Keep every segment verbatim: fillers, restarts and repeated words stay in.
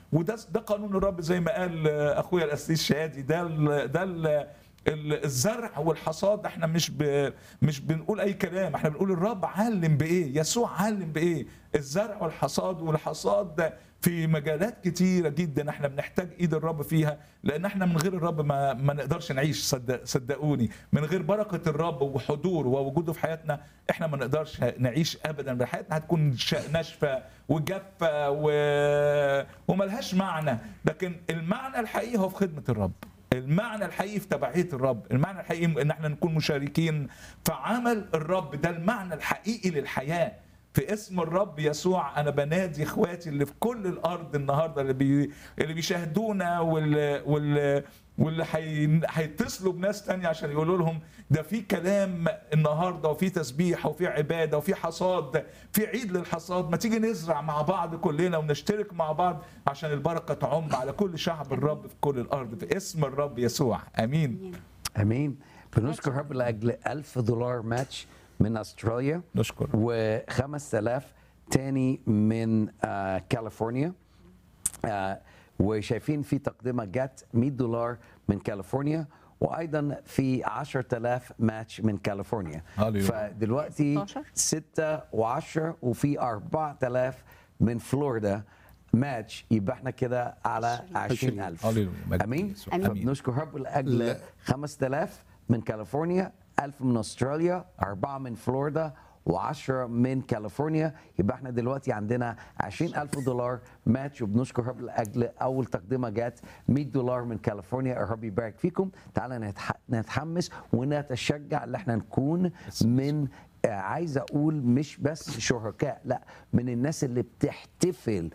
وده ده قانون الرب زي ما قال اخويا القسيس شادي. ده ال ده ال الزرع والحصاد. احنا مش ب... مش بنقول اي كلام، احنا بنقول الرب علم بايه، يسوع علم بايه. الزرع والحصاد، والحصاد ده في مجالات كتيره جدا احنا بنحتاج ايد الرب فيها، لان احنا من غير الرب ما, ما نقدرش نعيش. صدق صدقوني، من غير بركه الرب وحضوره ووجوده في حياتنا احنا ما نقدرش نعيش ابدا. حياتنا هتكون ناشفه وجافه و... وملهاش معنى. لكن المعنى الحقيقي هو في خدمه الرب، المعنى الحقيقي في تبعية الرب، المعنى الحقيقي ان احنا نكون مشاركين في عمل الرب. ده المعنى الحقيقي للحياة. في اسم الرب يسوع انا بنادي اخواتي اللي في كل الارض النهارده، اللي بي... اللي بيشاهدونا واللي واللي واللي هيتصلوا بناس تانية عشان يقولوا لهم ده في كلام النهارده، وفي تسبيح، وفي عباده، وفي حصاد، في عيد للحصاد. ما تيجي نزرع مع بعض كلنا ونشترك مع بعض عشان البركه تعم على كل شعب الرب في كل الارض في اسم الرب يسوع. امين امين. بنشكر رب لاجل ألف دولار ماتش من استراليا، نشكر، وخمس آلاف تاني من آه كاليفورنيا. آه وشايفين في تقدمه جت مية دولار من كاليفورنيا، وايضا في عشرة آلاف ماتش من كاليفورنيا. فدلوقتي ستة وعشرة وفي أربعة آلاف من فلوريدا ماتش، يبقى احنا كده على عشرين ألف. امين. فبنشكر رب لاجل خمسة آلاف من كاليفورنيا، ألف من استراليا، أربعة من فلوريدا، وعشرة من كاليفورنيا. يبقى احنا دلوقتي عندنا عشرين ألف دولار ماتش. وبنشكر رب لاجل اول تقدمه جت مية دولار من كاليفورنيا. الرب يبارك فيكم. تعالى نتحمس ونتشجع ان احنا نكون من عايز اقول مش بس شركاء، لا، من الناس اللي بتحتفل،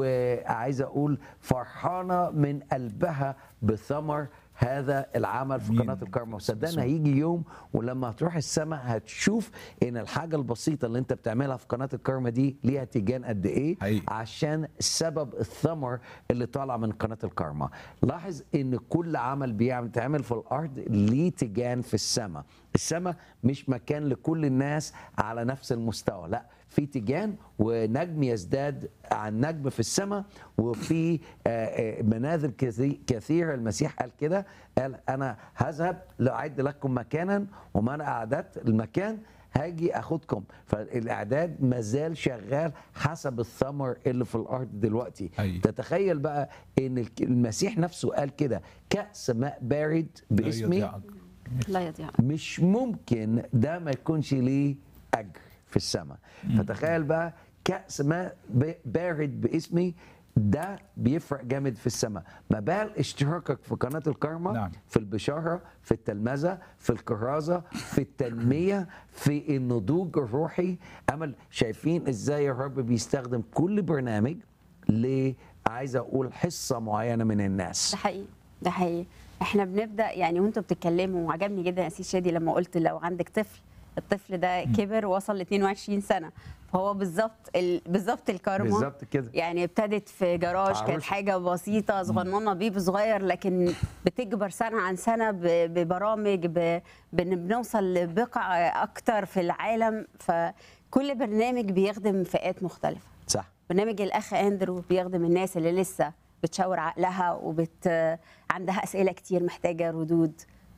وعايز اقول فرحانه من قلبها بثمر هذا العمل في قناة الكارما. وصدقنا هيجي يوم ولما هتروح السماء هتشوف ان الحاجة البسيطة اللي انت بتعملها في قناة الكارما دي ليها تيجان قد ايه، حقيقي. عشان سبب الثمر اللي طالع من قناة الكارما. لاحظ ان كل عمل بيتعمل في الارض ليه تيجان في السماء. السماء مش مكان لكل الناس على نفس المستوى، لا، في تيجان ونجم يزداد عن نجم في السماء، وفي منازل كثيرة. المسيح قال كده، قال أنا هذهب لأعد لكم مكانا، وما أنا أعددت المكان هاجي أخدكم. فالإعداد مازال شغال حسب الثمر اللي في الأرض دلوقتي. أي. تتخيل بقى إن المسيح نفسه قال كده، كأس ماء بارد باسمي لا يضيع. مش ممكن ده ما يكونش ليه أجر في السماء. فتخيل بقى كأس ماء بارد باسمي، ده بيفرق جامد في السماء. ما بال اشتراكك في قناة الكارما، نعم. في البشارة، في التلمذة، في الكرازة، في التنمية، في النضوج الروحي. أمل شايفين ازاي الرب بيستخدم كل برنامج ل عايز اقول حصة معينة من الناس. ده حقيقي، ده حقيقي. احنا بنبدأ يعني وانتوا بتتكلموا، وعجبني جدا يا سيد شادي لما قلت لو عندك طفل، الطفل ده كبر ووصل ل اتنين وعشرين سنة، فهو بالظبط ال... بالظبط الكارما بالظبط كده. يعني ابتدت في جراج، كانت حاجه بسيطه صغننه، بيب صغير، لكن بتكبر سنه عن سنه ب... ببرامج، ب... بنوصل لبقع اكتر في العالم. فكل برنامج بيخدم فئات مختلفه. صح. برنامج الاخ اندرو بيخدم الناس اللي لسه بتشاور عقلها وبت عندها اسئله كتير محتاجه ردود،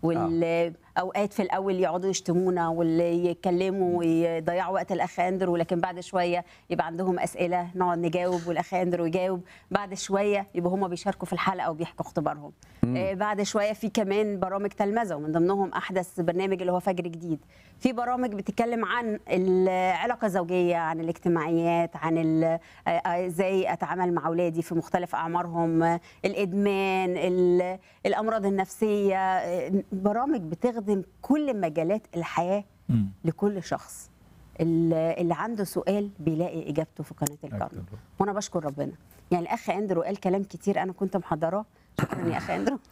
والاوقات في الاول يقعدوا يشتمونا واللي يتكلموا ويضيعوا وقت الاخ اندرو، ولكن بعد شويه يبقى عندهم اسئله نقعد نجاوب والاخ اندرو يجاوب. بعد شويه يبقى هم بيشاركوا في الحلقه وبيحكوا اختبارهم. آه بعد شويه في كمان برامج تلمذه، ومن ضمنهم احدث برنامج اللي هو فجر جديد. في برامج بتتكلم عن العلاقه الزوجيه، عن الاجتماعيات، عن ازاي اتعامل مع اولادي في مختلف اعمارهم، الادمان، الامراض النفسيه. برامج بتخدم كل مجالات الحياة م. لكل شخص. اللي عنده سؤال بيلاقي إجابته في قناة الكارما. وأنا بشكر ربنا. يعني الأخ أندرو قال كلام كتير أنا كنت محضراه. شكرا يا أخ أندرو.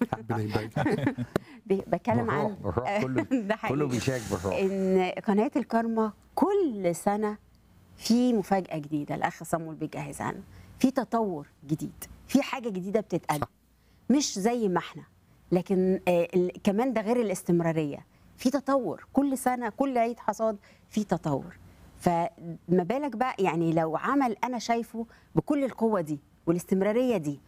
بتكلم عن كله كله بيشارك بالروح. إن قناة الكارما كل سنة في مفاجأة جديدة الأخ صامويل بيجهزها لنا، في تطور جديد، في حاجة جديدة بتتقدم، مش زي ما احنا، لكن آه كمان ده غير الاستمرارية، في تطور كل سنة، كل عيد حصاد في تطور. فما بالك بقى يعني لو عمل أنا شايفه بكل القوة دي والاستمرارية دي